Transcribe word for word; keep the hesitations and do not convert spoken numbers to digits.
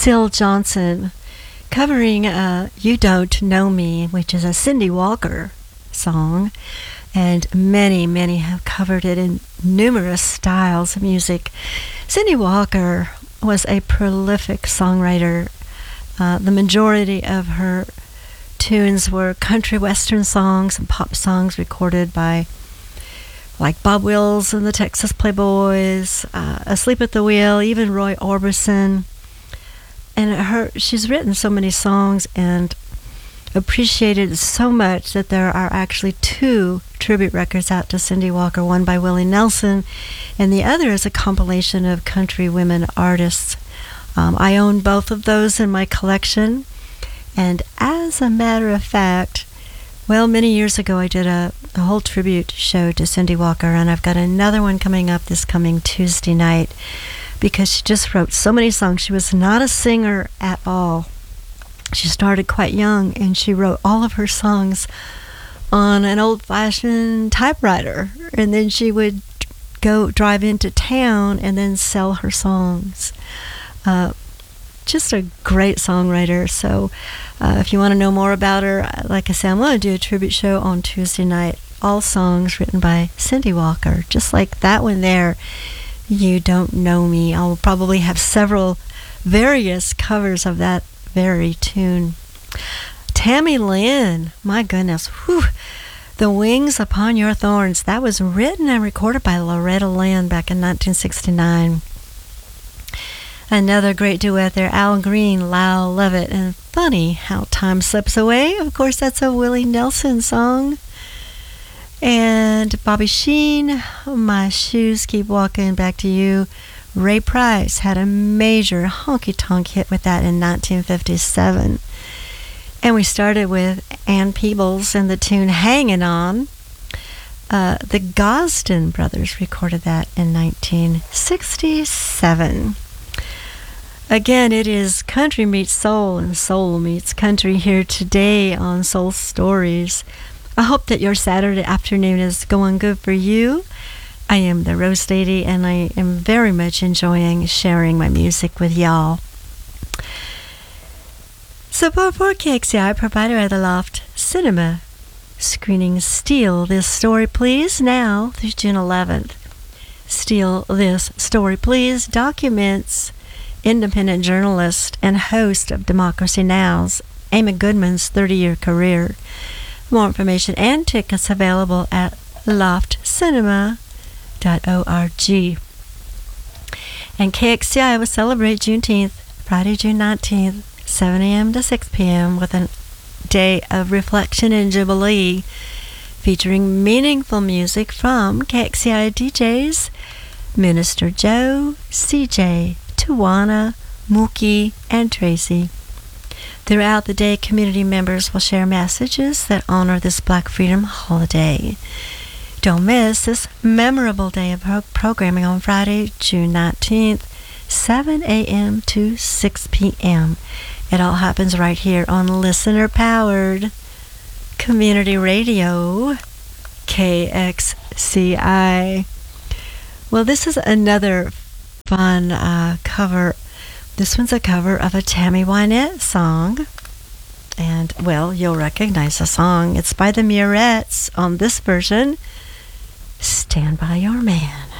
Syl Johnson covering uh, You Don't Know Me, which is a Cindy Walker song, and many, many have covered it in numerous styles of music. Cindy Walker was a prolific songwriter. Uh, the majority of her tunes were country western songs and pop songs recorded by like Bob Wills and the Texas Playboys, uh, Asleep at the Wheel, even Roy Orbison. And her, she's written so many songs and appreciated so much that there are actually two tribute records out to Cindy Walker, one by Willie Nelson, and the other is a compilation of country women artists. Um, I own both of those in my collection, and as a matter of fact, well, many years ago I did a, a whole tribute show to Cindy Walker, and I've got another one coming up this coming Tuesday night, because she just wrote so many songs. She was not a singer at all. She started quite young, and she wrote all of her songs on an old-fashioned typewriter, and then she would go drive into town and then sell her songs. Uh, just a great songwriter. So uh, if you want to know more about her, like I said, I'm going to do a tribute show on Tuesday night. All songs written by Cindy Walker, just like that one there, You Don't Know Me. I'll probably have several various covers of that very tune. Tammy Lynn, my goodness, whew, The Wings Upon Your Thorns. That was written and recorded by Loretta Lynn back in nineteen sixty-nine. Another great duet there, Al Green, Lyle Lovett, and Funny How Time Slips Away. Of course, that's a Willie Nelson song. And Bobby Sheen, My Shoes Keep Walking Back to You. Ray Price had a major honky-tonk hit with that in nineteen fifty-seven. And we started with Ann Peebles and the tune Hangin' On. Uh, the Gosden brothers recorded that in nineteen sixty-seven. Again, it is country meets soul and soul meets country here today on Soul Stories. I hope that your Saturday afternoon is going good for you. I am the Rose Lady, and I am very much enjoying sharing my music with y'all. Support for K X C I provided by the Loft Cinema screening Steal This Story Please now through June eleventh. Steal This Story Please documents independent journalist and host of Democracy Now!'s Amy Goodman's thirty-year career. More information and tickets available at loft cinema dot org. And K X C I will celebrate Juneteenth, Friday, June nineteenth, seven a.m. to six p.m. with a day of reflection and jubilee featuring meaningful music from K X C I D Js Minister Joe, C J, Tawana, Mookie, and Tracy. Throughout the day, community members will share messages that honor this Black Freedom holiday. Don't miss this memorable day of pro- programming on Friday, June nineteenth, seven a.m. to six p.m. It all happens right here on listener-powered community radio, K X C I. Well, this is another fun uh, cover. This one's a cover of a Tammy Wynette song. And, well, you'll recognize the song. It's by the Murettes on this version, Stand By Your Man.